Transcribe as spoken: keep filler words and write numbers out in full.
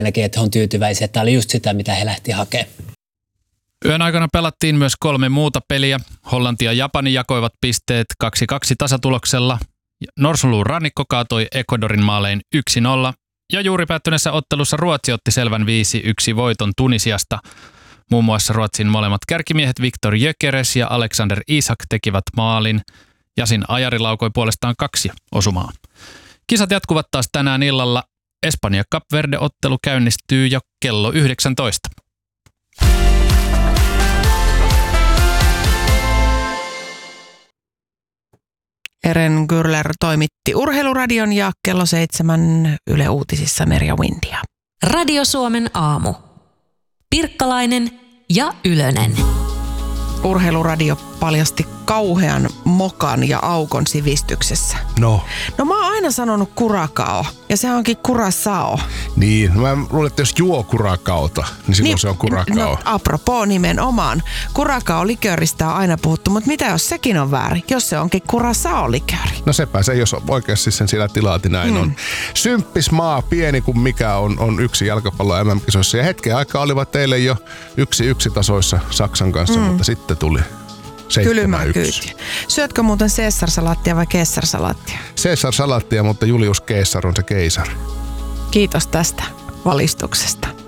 näkee, että he on tyytyväisiä. Tämä oli just sitä, mitä he lähti hakemaan. Yön aikana pelattiin myös kolme muuta peliä. Hollanti ja Japani jakoivat pisteet kaksi kaksi tasatuloksella. Norsunluun rannikko kaatoi Ecuadorin maalein yksi nolla. Ja juuri päättyneessä ottelussa Ruotsi otti selvän viisi yksi voiton Tunisiasta. Muun muassa Ruotsin molemmat kärkimiehet Viktor Gyökeres ja Alexander Isak tekivät maalin. Yasin Ajari laukoi puolestaan kaksi osumaa. Kisat jatkuvat taas tänään illalla. Espanja-Kap Verde-ottelu käynnistyy jo kello yhdeksäntoista. Eren Gürler toimitti Urheiluradion ja kello seitsemän Yle Uutisissa Merja Windia. Radio Suomen aamu. Pirkkalainen ja Ylönen. Urheiluradio paljasti kauhean mokan ja aukon sivistyksessä. No. No mä oon aina sanonut kurakao, ja se onkin kurasao. Niin, mä luulen, että jos juo kurakaota, niin silloin niin, se on kurakao. No, apropos nimenomaan. Kurakao-likööristä on aina puhuttu, mutta mitä jos sekin on väärin? Jos se onkin kurasao-likööri. No sepä se, jos oikeasti sen sillä tilaati näin mm. on. Symppis maa, pieni kuin mikä on, on yksi jalkapallo M M-kisoissa. Ja hetken aikaa olivat teille jo yksi yksi tasoissa Saksan kanssa, mm. mutta sitten tuli kylmää kyytiä. Syötkö muuten Caesar-salaattia vai Caesar-salaattia? Caesar-salaattia, mutta Julius Caesar on se keisari. Kiitos tästä valistuksesta.